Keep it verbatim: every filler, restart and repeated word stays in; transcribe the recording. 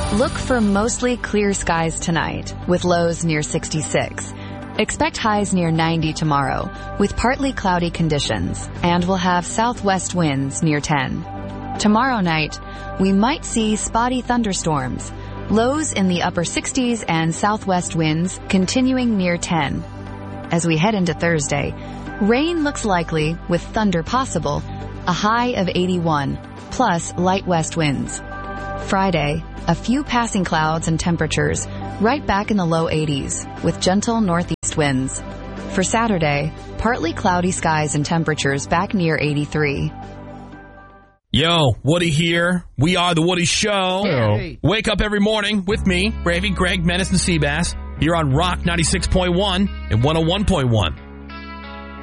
Look for mostly clear skies tonight, with lows near sixty-six. Expect highs near ninety tomorrow, with partly cloudy conditions, and we'll have southwest winds near ten. Tomorrow night, we might see spotty thunderstorms, lows in the upper sixties and southwest winds continuing near ten. As we head into Thursday, rain looks likely with thunder possible, a high of eighty-one, plus light west winds. Friday, a few passing clouds and temperatures right back in the low eighties with gentle northeast winds. For Saturday, partly cloudy skies and temperatures back near eighty-three. Yo, Woody here. We are The Woody Show. Hey. Wake up every morning with me, Bravey, Greg, Menace, and Seabass. Here on Rock ninety-six point one and one oh one point one.